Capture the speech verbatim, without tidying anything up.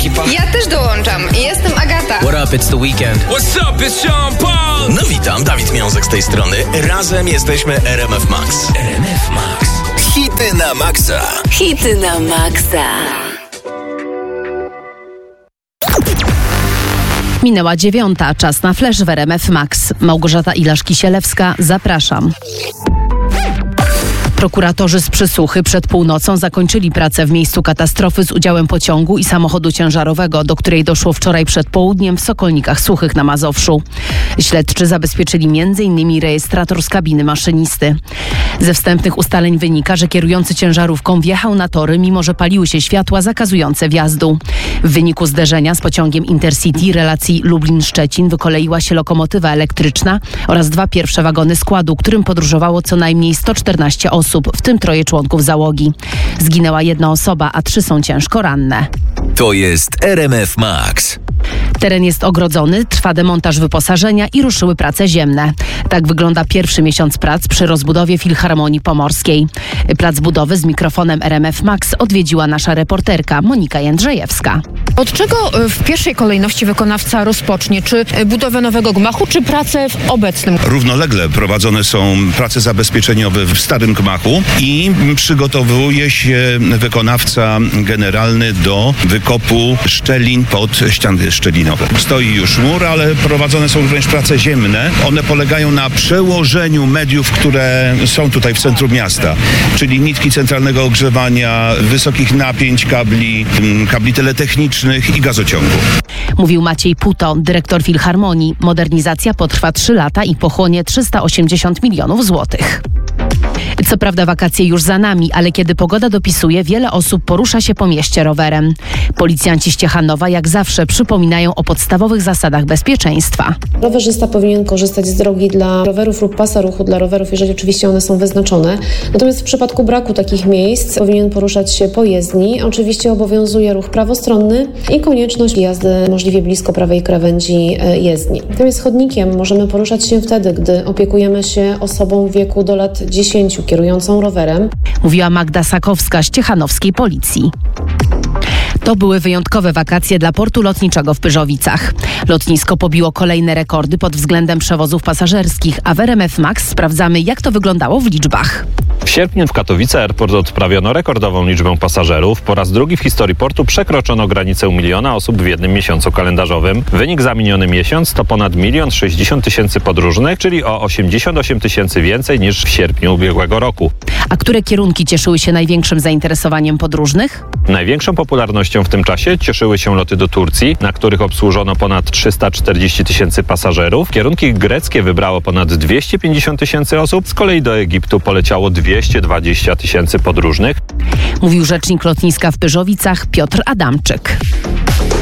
ekipa. Ja też dołączam. Jestem Agata. What up, it's the weekend. What's up, it's Sean Paul. No witam, Dawid Miązek z tej strony. Razem jesteśmy R M F Max. R M F Max. Hity na maksa. Hity na maksa. Minęła dziewiąta, czas na flash w R M F Max. Małgorzata Ilasz-Kisielewska, zapraszam. Prokuratorzy z Przysuchy przed północą zakończyli pracę w miejscu katastrofy z udziałem pociągu i samochodu ciężarowego, do której doszło wczoraj przed południem w Sokolnikach Suchych na Mazowszu. Śledczy zabezpieczyli między innymi rejestrator z kabiny maszynisty. Ze wstępnych ustaleń wynika, że kierujący ciężarówką wjechał na tory, mimo że paliły się światła zakazujące wjazdu. W wyniku zderzenia z pociągiem Intercity relacji Lublin-Szczecin wykoleiła się lokomotywa elektryczna oraz dwa pierwsze wagony składu, którym podróżowało co najmniej sto czternaście osób, w tym troje członków załogi. Zginęła jedna osoba, a trzy są ciężko ranne. To jest R M F Max. Teren jest ogrodzony, trwa demontaż wyposażenia i ruszyły prace ziemne. Tak wygląda pierwszy miesiąc prac przy rozbudowie Filharmonii Pomorskiej. Plac budowy z mikrofonem R M F Max odwiedziła nasza reporterka Monika Jędrzejewska. Od czego w pierwszej kolejności wykonawca rozpocznie? Czy budowę nowego gmachu, czy pracę w obecnym? Równolegle prowadzone są prace zabezpieczeniowe w starym gmachu i przygotowuje się wykonawca generalny do wykopu szczelin pod ściany szczelinowe. Stoi już mur, ale prowadzone są również prace ziemne. One polegają na przełożeniu mediów, które są tutaj w centrum miasta, czyli nitki centralnego ogrzewania, wysokich napięć kabli, kabli teletechnicznych i gazociągu. Mówił Maciej Puto, dyrektor Filharmonii. Modernizacja potrwa trzy lata i pochłonie trzysta osiemdziesiąt milionów złotych. Co prawda wakacje już za nami, ale kiedy pogoda dopisuje, wiele osób porusza się po mieście rowerem. Policjanci z Ciechanowa jak zawsze przypominają o podstawowych zasadach bezpieczeństwa. Rowerzysta powinien korzystać z drogi dla rowerów lub pasa ruchu dla rowerów, jeżeli oczywiście one są wyznaczone. Natomiast w przypadku braku takich miejsc powinien poruszać się po jezdni. Oczywiście obowiązuje ruch prawostronny i konieczność jazdy możliwie blisko prawej krawędzi jezdni. Natomiast chodnikiem możemy poruszać się wtedy, gdy opiekujemy się osobą w wieku do lat dziesięciu kierującą rowerem. Mówiła Magda Sakowska z ciechanowskiej policji. To były wyjątkowe wakacje dla portu lotniczego w Pyrzowicach. Lotnisko pobiło kolejne rekordy pod względem przewozów pasażerskich, a w R M F Max sprawdzamy, jak to wyglądało w liczbach. W sierpniu w Katowice Airport odprawiono rekordową liczbę pasażerów. Po raz drugi w historii portu przekroczono granicę miliona osób w jednym miesiącu kalendarzowym. Wynik za miniony miesiąc to ponad milion sześćdziesiąt tysięcy podróżnych, czyli o osiemdziesiąt osiem tysięcy więcej niż w sierpniu ubiegłego roku. A które kierunki cieszyły się największym zainteresowaniem podróżnych? Największą popularnością w tym czasie cieszyły się loty do Turcji, na których obsłużono ponad trzysta czterdzieści tysięcy pasażerów. Kierunki greckie wybrało ponad dwieście pięćdziesiąt tysięcy osób, z kolei do Egiptu poleciało dwieście dwadzieścia tysięcy podróżnych. Mówił rzecznik lotniska w Pyrzowicach Piotr Adamczyk.